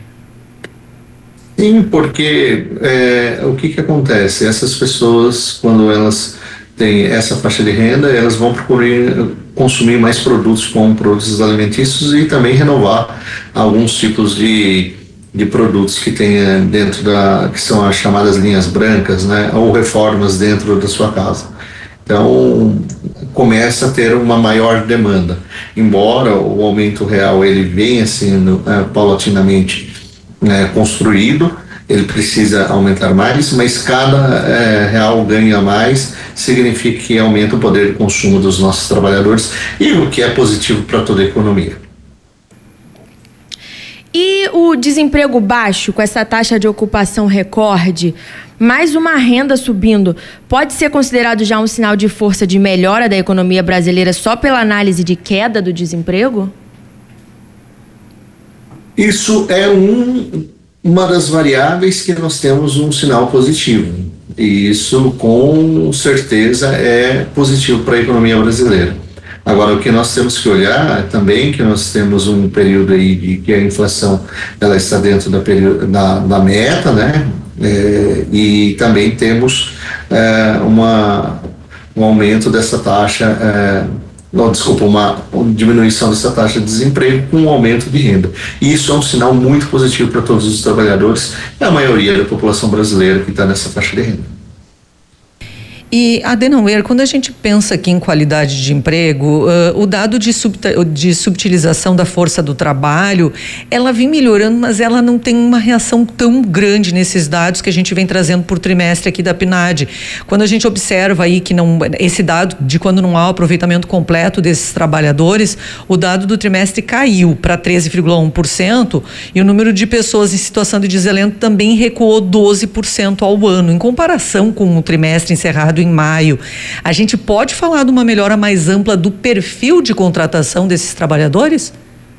Speaker 11: Sim, porque o que acontece? Essas pessoas, quando elas têm essa faixa de renda, elas vão procurar consumir mais produtos como produtos alimentícios e também renovar alguns tipos de produtos que tenha dentro que são as chamadas linhas brancas, né, ou reformas dentro da sua casa. Então, começa a ter uma maior demanda. Embora o aumento real ele venha sendo paulatinamente construído, ele precisa aumentar mais, mas cada real ganha mais significa que aumenta o poder de consumo dos nossos trabalhadores, e o que é positivo para toda a economia.
Speaker 9: E o desemprego baixo, com essa taxa de ocupação recorde, mais uma renda subindo, pode ser considerado já um sinal de força de melhora da economia brasileira só pela análise de queda do desemprego?
Speaker 11: Isso é uma das variáveis que nós temos um sinal positivo, e isso com certeza é positivo para a economia brasileira. Agora, o que nós temos que olhar também, que nós temos um período aí de que a inflação ela está dentro da meta, né? E também temos um aumento dessa taxa, uma diminuição dessa taxa de desemprego com um aumento de renda. E isso é um sinal muito positivo para todos os trabalhadores e a maioria da população brasileira que está nessa faixa de renda.
Speaker 10: E, Adenauer, quando a gente pensa aqui em qualidade de emprego, o dado de subutilização da força do trabalho, ela vem melhorando, mas ela não tem uma reação tão grande nesses dados que a gente vem trazendo por trimestre aqui da PNAD. Quando a gente observa aí que esse dado de quando não há o aproveitamento completo desses trabalhadores, o dado do trimestre caiu para 13,1% e o número de pessoas em situação de desalento também recuou 12% ao ano, em comparação com o trimestre encerrado em maio. A gente pode falar de uma melhora mais ampla do perfil de contratação desses trabalhadores?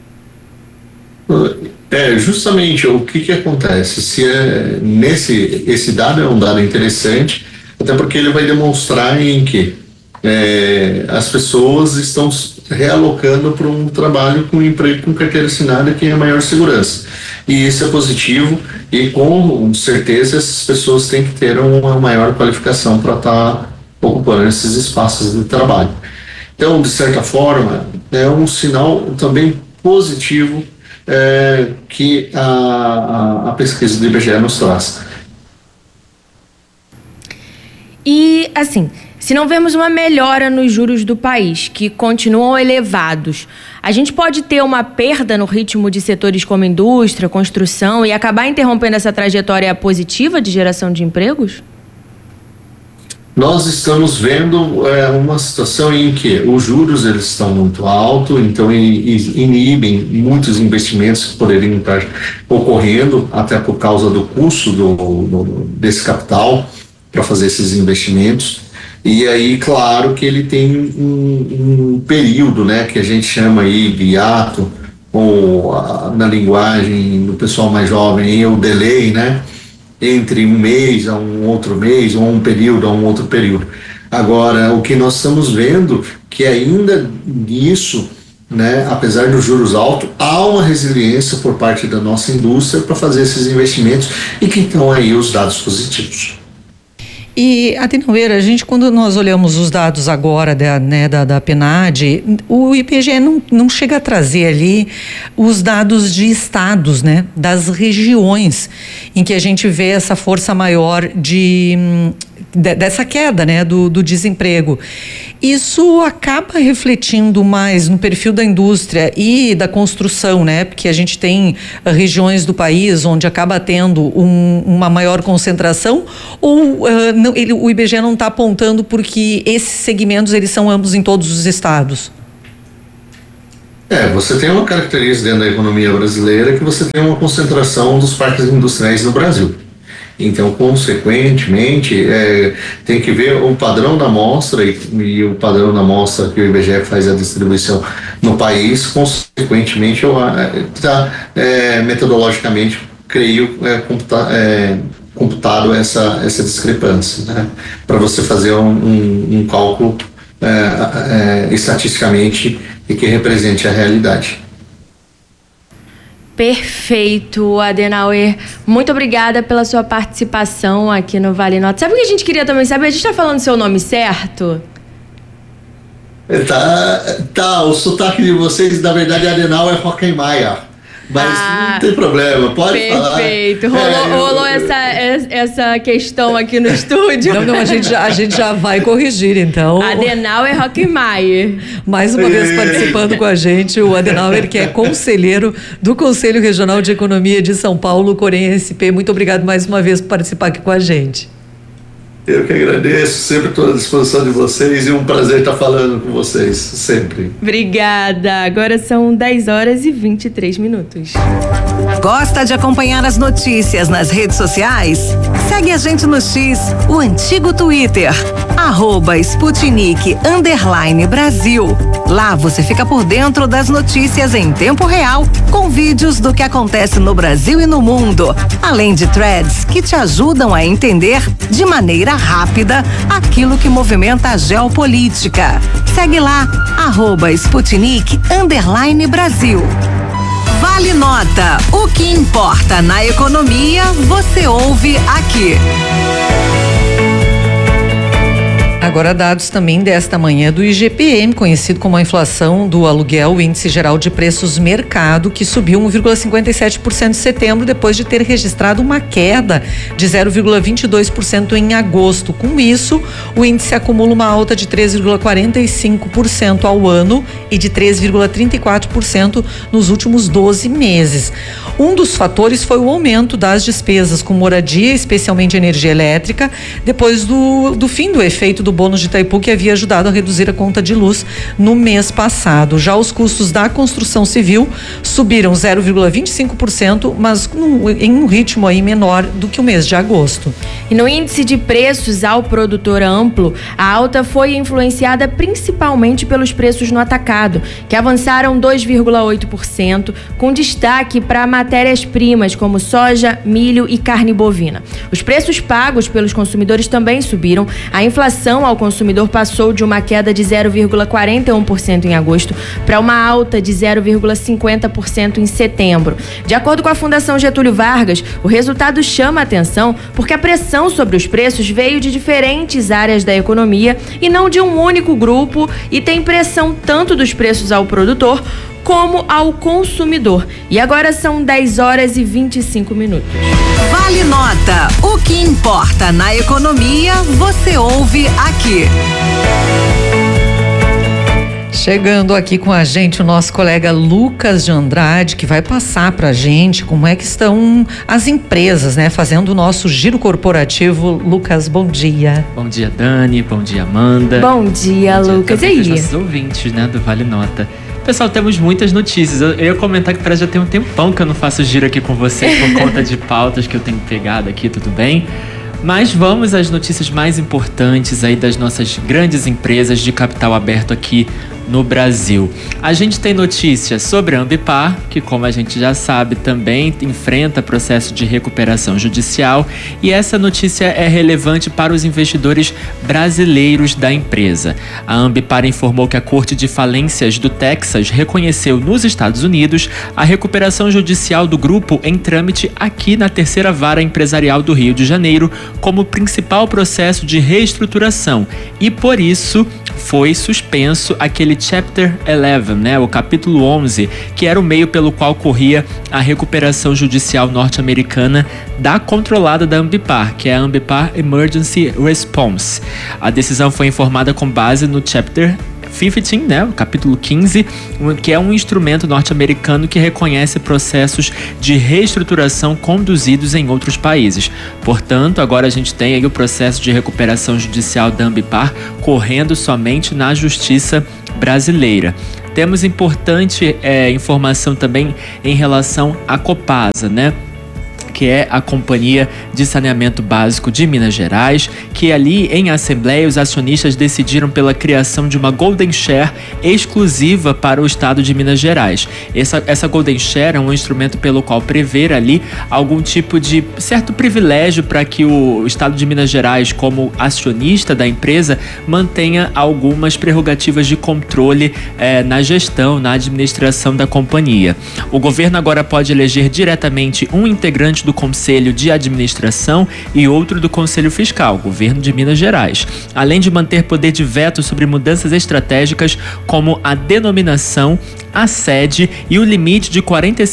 Speaker 11: Justamente o que acontece? Esse dado é um dado interessante, até porque ele vai demonstrar em que as pessoas estão realocando para um trabalho com emprego com carteira assinada, que é maior segurança. E isso é positivo, e com certeza essas pessoas têm que ter uma maior qualificação para estar ocupando esses espaços de trabalho. Então, de certa forma, é um sinal também positivo que a pesquisa do IBGE nos traz.
Speaker 9: E, assim, se não vemos uma melhora nos juros do país, que continuam elevados, a gente pode ter uma perda no ritmo de setores como indústria, construção e acabar interrompendo essa trajetória positiva de geração de empregos?
Speaker 11: Nós estamos vendo uma situação em que os juros eles estão muito altos, então inibem muitos investimentos que poderiam estar ocorrendo, até por causa do custo desse capital para fazer esses investimentos. E aí, claro que ele tem um período, né, que a gente chama aí de hiato, ou na linguagem do pessoal mais jovem, o delay, né, entre um mês a um outro mês, ou um período a um outro período. Agora, o que nós estamos vendo, que ainda nisso, né, apesar dos juros altos, há uma resiliência por parte da nossa indústria para fazer esses investimentos, e que estão aí os dados positivos.
Speaker 10: E, Adenauer, quando nós olhamos os dados agora da PNAD, o IBGE não chega a trazer ali os dados de estados, né, das regiões em que a gente vê essa força maior dessa queda, né, do desemprego. Isso acaba refletindo mais no perfil da indústria e da construção, né, porque a gente tem regiões do país onde acaba tendo uma maior concentração, ou o IBGE não está apontando porque esses segmentos eles são ambos em todos os estados?
Speaker 11: Você tem uma característica dentro da economia brasileira que você tem uma concentração dos parques industriais no Brasil. Então, consequentemente, tem que ver o padrão da amostra e o padrão da amostra que o IBGE faz a distribuição no país, consequentemente, metodologicamente, creio, computado essa discrepância, né? Para você fazer um cálculo estatisticamente e que represente a realidade.
Speaker 9: Perfeito, Adenauer. Muito obrigada pela sua participação aqui no Vale Nota. Sabe o que a gente queria também saber? A gente está falando seu nome certo?
Speaker 11: O sotaque de vocês, na verdade, Adenauer Hockenmayer. Mas não tem problema, pode falar.
Speaker 9: Perfeito. Rolou essa questão aqui no estúdio.
Speaker 10: Não, a gente já vai corrigir, então.
Speaker 9: Adenauer Hockenmayer.
Speaker 10: Mais uma vez participando com a gente, o Adenauer, que é conselheiro do Conselho Regional de Economia de São Paulo, Corém SP. Muito obrigado mais uma vez por participar aqui com a gente.
Speaker 11: Eu que agradeço, sempre estou à disposição de vocês e um prazer estar falando com vocês, sempre.
Speaker 9: Obrigada. Agora são 10h23.
Speaker 5: Gosta de acompanhar as notícias nas redes sociais? Segue a gente no X, o antigo Twitter, @Sputnik_Brasil. Lá você fica por dentro das notícias em tempo real, com vídeos do que acontece no Brasil e no mundo, além de threads que te ajudam a entender de maneira rápida aquilo que movimenta a geopolítica. Segue lá, @Sputnik_Brasil. Vale Nota. O que importa na economia, você ouve aqui.
Speaker 10: Agora, dados também desta manhã do IGPM, conhecido como a inflação do aluguel, o Índice Geral de Preços Mercado, que subiu 1,57% em setembro, depois de ter registrado uma queda de 0,22% em agosto. Com isso, o índice acumula uma alta de 3,45% ao ano e de 3,34% nos últimos 12 meses. Um dos fatores foi o aumento das despesas com moradia, especialmente energia elétrica, depois do fim do efeito do bônus de Itaipu, que havia ajudado a reduzir a conta de luz no mês passado. Já os custos da construção civil subiram 0,25%, mas em um ritmo aí menor do que o mês de agosto.
Speaker 9: E no índice de preços ao produtor amplo, a alta foi influenciada principalmente pelos preços no atacado, que avançaram 2,8%, com destaque para matérias-primas como soja, milho e carne bovina. Os preços pagos pelos consumidores também subiram. A inflação ao consumidor passou de uma queda de 0,41% em agosto para uma alta de 0,50% em setembro. De acordo com a Fundação Getúlio Vargas, o resultado chama a atenção porque a pressão sobre os preços veio de diferentes áreas da economia e não de um único grupo, e tem pressão tanto dos preços ao produtor como ao consumidor. E agora são 10h25.
Speaker 5: Vale Nota. O que importa na economia, você ouve aqui.
Speaker 10: Chegando aqui com a gente o nosso colega Lucas de Andrade, que vai passar pra gente como é que estão as empresas, né, fazendo o nosso giro corporativo. Lucas, bom dia.
Speaker 12: Bom dia, Dani. Bom dia, Amanda.
Speaker 9: Bom dia, Lucas. E aí?
Speaker 12: Os nossos ouvintes, né, do Vale Nota. Pessoal, temos muitas notícias. Eu ia comentar que parece já tem um tempão que eu não faço giro aqui com vocês por conta de pautas que eu tenho pegado aqui, tudo bem? Mas vamos às notícias mais importantes aí das nossas grandes empresas de capital aberto aqui no Brasil. A gente tem notícias sobre a Ambipar, que, como a gente já sabe, também enfrenta processo de recuperação judicial, e essa notícia é relevante para os investidores brasileiros da empresa. A Ambipar informou que a Corte de Falências do Texas reconheceu nos Estados Unidos a recuperação judicial do grupo em trâmite aqui na terceira vara empresarial do Rio de Janeiro como principal processo de reestruturação, e por isso foi suspenso aquele Chapter 11, né, o capítulo 11, que era o meio pelo qual corria a recuperação judicial norte-americana da controlada da Ambipar, que é a Ambipar Emergency Response. A decisão foi informada com base no Chapter 15, né, o capítulo 15, que é um instrumento norte-americano que reconhece processos de reestruturação conduzidos em outros países. Portanto, agora a gente tem aí o processo de recuperação judicial da Ambipar correndo somente na justiça brasileira. Temos importante informação também em relação à Copasa, né? Que é a Companhia de Saneamento Básico de Minas Gerais, que ali em assembleia os acionistas decidiram pela criação de uma Golden Share exclusiva para o estado de Minas Gerais. Essa Golden Share é um instrumento pelo qual prever ali algum tipo de certo privilégio para que o estado de Minas Gerais, como acionista da empresa, mantenha algumas prerrogativas de controle na gestão, na administração da companhia. O governo agora pode eleger diretamente um integrante do Conselho de Administração e outro do Conselho Fiscal, Governo de Minas Gerais, além de manter poder de veto sobre mudanças estratégicas como a denominação, a sede e o limite de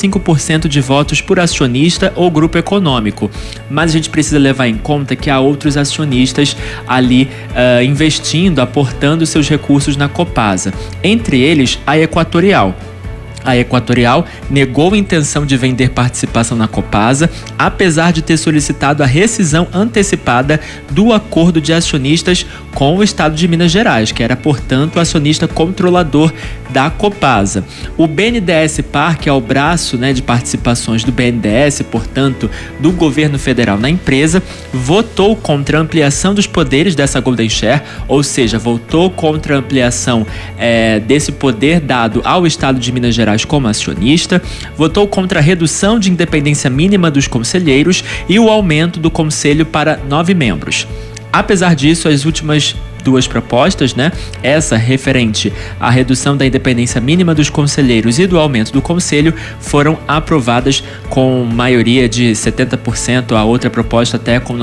Speaker 12: 45% de votos por acionista ou grupo econômico. Mas a gente precisa levar em conta que há outros acionistas ali investindo, aportando seus recursos na Copasa, entre eles a Equatorial. A Equatorial negou a intenção de vender participação na Copasa, apesar de ter solicitado a rescisão antecipada do acordo de acionistas com o estado de Minas Gerais, que era, portanto, o acionista controlador da Copasa. O BNDES Par, que é o braço, né, de participações do BNDES, portanto, do governo federal na empresa, votou contra a ampliação dos poderes dessa Golden Share, ou seja, votou contra a ampliação desse poder dado ao estado de Minas Gerais como acionista, votou contra a redução de independência mínima dos conselheiros e o aumento do conselho para 9 membros. Apesar disso, as últimas duas propostas, né, essa referente à redução da independência mínima dos conselheiros e do aumento do conselho, foram aprovadas com maioria de 70%, a outra proposta até com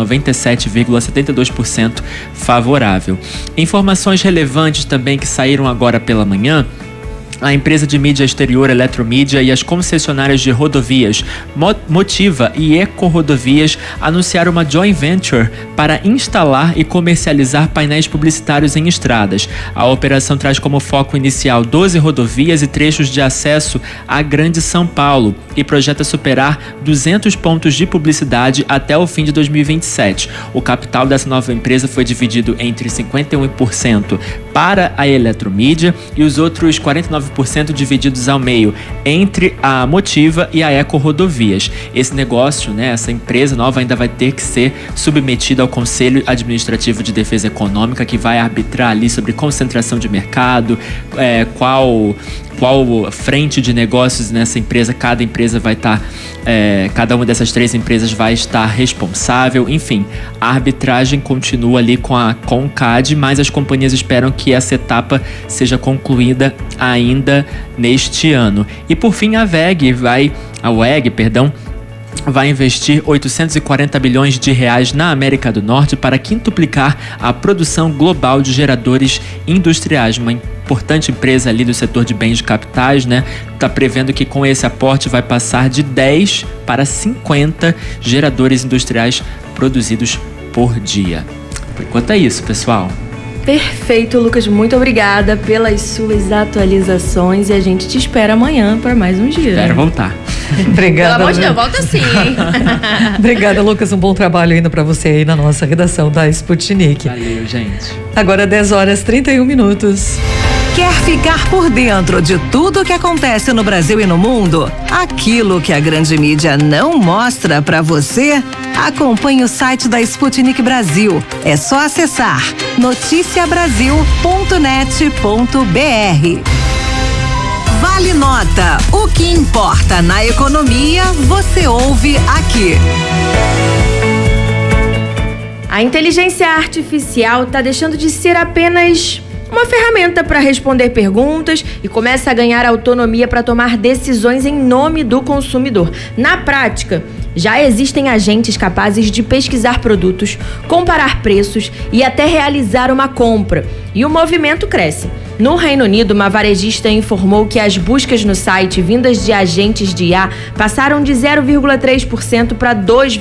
Speaker 12: 97,72% favorável. Informações relevantes também que saíram agora pela manhã: a empresa de mídia exterior Eletromídia e as concessionárias de rodovias Motiva e Eco-Rodovias anunciaram uma joint venture para instalar e comercializar painéis publicitários em estradas. A operação traz como foco inicial 12 rodovias e trechos de acesso à Grande São Paulo e projeta superar 200 pontos de publicidade até o fim de 2027. O capital dessa nova empresa foi dividido entre 51% para a Eletromídia e os outros 49% divididos ao meio entre a Motiva e a Eco-Rodovias. Esse negócio, né, essa empresa nova ainda vai ter que ser submetida ao Conselho Administrativo de Defesa Econômica, que vai arbitrar ali sobre concentração de mercado, qual frente de negócios nessa empresa, cada empresa vai estar, cada uma dessas três empresas vai estar responsável. Enfim, a arbitragem continua ali com a CONCAD, mas as companhias esperam que essa etapa seja concluída ainda neste ano. E por fim, a WEG vai investir 840 bilhões de reais na América do Norte para quintuplicar a produção global de geradores industriais. Uma importante empresa ali do setor de bens de capitais, né? Está prevendo que com esse aporte vai passar de 10 para 50 geradores industriais produzidos por dia. Por enquanto é isso, pessoal.
Speaker 9: Perfeito, Lucas. Muito obrigada pelas suas atualizações e a gente te espera amanhã para mais um dia.
Speaker 12: Espero voltar.
Speaker 10: Obrigada.
Speaker 9: Pelo amor de Deus, volta sim, hein?
Speaker 10: Obrigada, Lucas. Um bom trabalho ainda para você aí na nossa redação da Sputnik.
Speaker 12: Valeu, gente.
Speaker 10: Agora 10 horas 31 minutos.
Speaker 5: Quer ficar por dentro de tudo o que acontece no Brasil e no mundo? Aquilo que a grande mídia não mostra pra você? Acompanhe o site da Sputnik Brasil. É só acessar noticiabrasil.net.br. Vale Nota. O que importa na economia, você ouve aqui.
Speaker 9: A inteligência artificial está deixando de ser apenas uma ferramenta para responder perguntas e começa a ganhar autonomia para tomar decisões em nome do consumidor. Na prática, já existem agentes capazes de pesquisar produtos, comparar preços e até realizar uma compra. E o movimento cresce. No Reino Unido, uma varejista informou que as buscas no site vindas de agentes de IA passaram de 0,3% para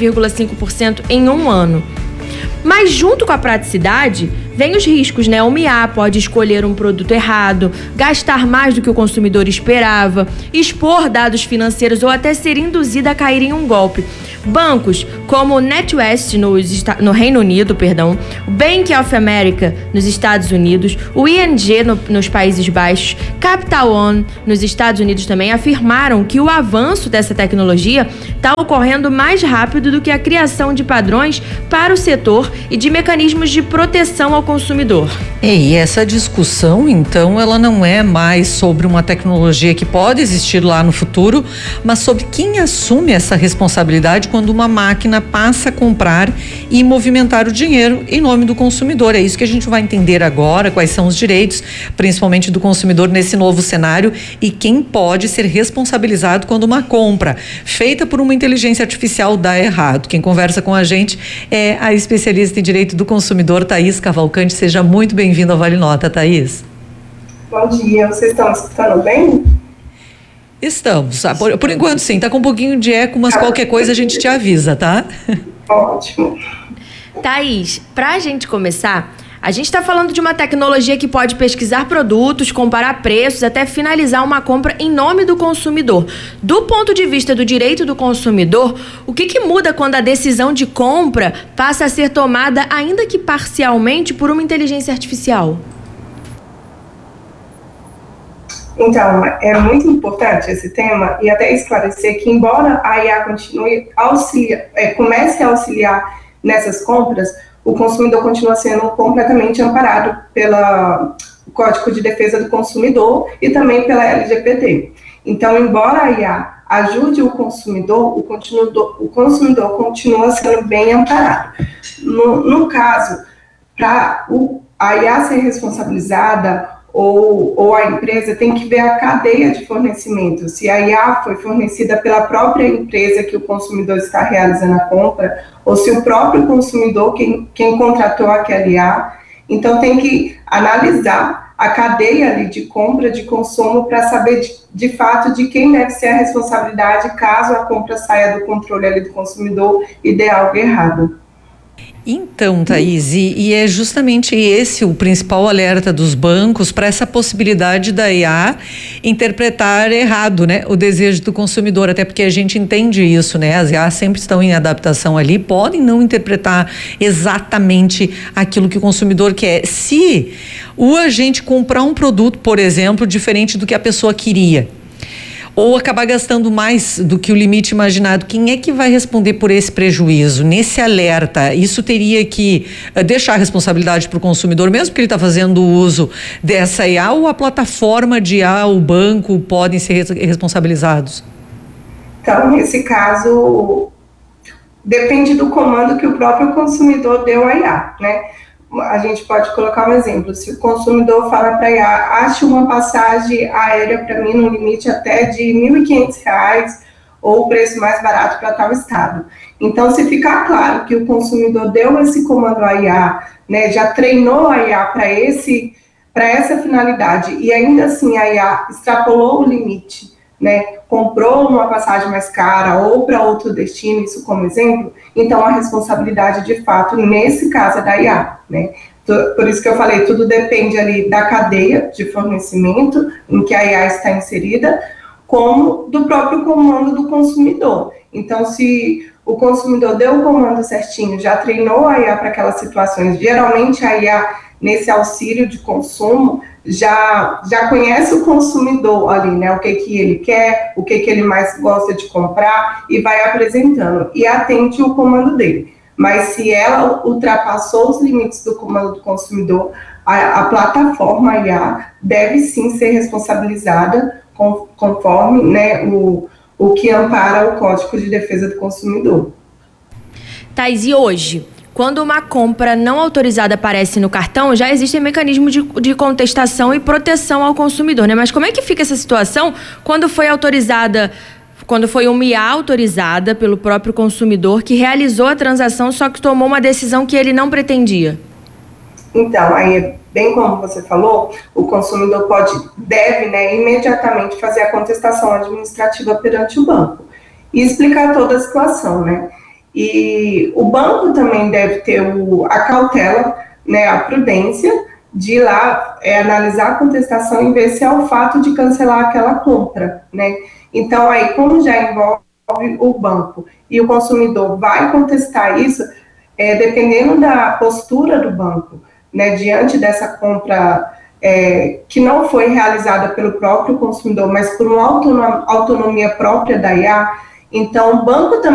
Speaker 9: 2,5% em um ano. Mas junto com a praticidade, vem os riscos, né? Uma IA pode escolher um produto errado, gastar mais do que o consumidor esperava, expor dados financeiros ou até ser induzida a cair em um golpe. Bancos como o NatWest no Reino Unido, o Bank of America nos Estados Unidos, o ING nos Países Baixos, Capital One nos Estados Unidos também afirmaram que o avanço dessa tecnologia está ocorrendo mais rápido do que a criação de padrões para o setor e de mecanismos de proteção ao consumidor.
Speaker 10: E essa discussão, então, ela não é mais sobre uma tecnologia que pode existir lá no futuro, mas sobre quem assume essa responsabilidade quando uma máquina passa a comprar e movimentar o dinheiro em nome do consumidor. É isso que a gente vai entender agora, quais são os direitos, principalmente do consumidor nesse novo cenário e quem pode ser responsabilizado quando uma compra feita por uma inteligência artificial dá errado. Quem conversa com a gente é a especialista em direito do consumidor, Thaís Cavalcante. Seja muito bem-vindo ao Vale Nota, Thaís.
Speaker 13: Bom dia, vocês estão escutando bem?
Speaker 10: Estamos. Por enquanto, sim. Tá com um pouquinho de eco, mas qualquer coisa a gente te avisa, tá?
Speaker 13: Ótimo.
Speaker 9: Thaís, pra gente começar, a gente está falando de uma tecnologia que pode pesquisar produtos, comparar preços, até finalizar uma compra em nome do consumidor. Do ponto de vista do direito do consumidor, o que muda quando a decisão de compra passa a ser tomada, ainda que parcialmente, por uma inteligência artificial?
Speaker 13: Então, é muito importante esse tema e até esclarecer que, embora a IA comece a auxiliar nessas compras, o consumidor continua sendo completamente amparado pelo Código de Defesa do Consumidor e também pela LGPD. Então, embora a IA ajude o consumidor continua sendo bem amparado. No caso, para a IA ser responsabilizada, ou a empresa tem que ver a cadeia de fornecimento. Se a IA foi fornecida pela própria empresa que o consumidor está realizando a compra, ou se o próprio consumidor quem contratou aquela IA. Então tem que analisar a cadeia ali de compra, de consumo, para saber de fato de quem deve ser a responsabilidade caso a compra saia do controle ali do consumidor e dê algo errado.
Speaker 10: Então, Thaís, e é justamente esse o principal alerta dos bancos para essa possibilidade da IA interpretar errado, né, o desejo do consumidor, até porque a gente entende isso, né, as IA sempre estão em adaptação ali, podem não interpretar exatamente aquilo que o consumidor quer. Se o agente comprar um produto, por exemplo, diferente do que a pessoa queria, ou acabar gastando mais do que o limite imaginado, quem é que vai responder por esse prejuízo? Nesse alerta, isso teria que deixar a responsabilidade para o consumidor, mesmo que ele está fazendo uso dessa IA, ou a plataforma de IA, o banco, podem ser responsabilizados?
Speaker 13: Então, nesse caso, depende do comando que o próprio consumidor deu à IA, né? A gente pode colocar um exemplo. Se o consumidor fala para a IA, ache uma passagem aérea para mim no limite até de R$ 1.500 ou o preço mais barato para tal estado. Então, se ficar claro que o consumidor deu esse comando à IA, né, já treinou a IA para essa finalidade e ainda assim a IA extrapolou o limite, né, comprou uma passagem mais cara ou para outro destino, isso como exemplo, então a responsabilidade de fato nesse caso é da IA, né? Por isso que eu falei, tudo depende ali da cadeia de fornecimento em que a IA está inserida, como do próprio comando do consumidor. Então, se o consumidor deu o comando certinho, já treinou a IA para aquelas situações. Geralmente a IA, nesse auxílio de consumo, já conhece o consumidor ali, né? O que ele quer, o que ele mais gosta de comprar, e vai apresentando e atende o comando dele. Mas se ela ultrapassou os limites do comando do consumidor, a plataforma IA deve sim ser responsabilizada conforme, né, o que ampara o Código de Defesa do Consumidor.
Speaker 9: Thais, e hoje, quando uma compra não autorizada aparece no cartão, já existem mecanismos de contestação e proteção ao consumidor, né? Mas como é que fica essa situação quando foi uma IA autorizada pelo próprio consumidor que realizou a transação, só que tomou uma decisão que ele não pretendia?
Speaker 13: Então, aí, bem como você falou, o consumidor deve, né, imediatamente fazer a contestação administrativa perante o banco e explicar toda a situação, né? E o banco também deve ter a cautela, né, a prudência de ir lá analisar a contestação e ver se é o fato de cancelar aquela compra, né? Então, aí, como já envolve o banco e o consumidor vai contestar isso, dependendo da postura do banco, né, diante dessa compra que não foi realizada pelo próprio consumidor, mas por uma autonomia própria da IA, então o banco também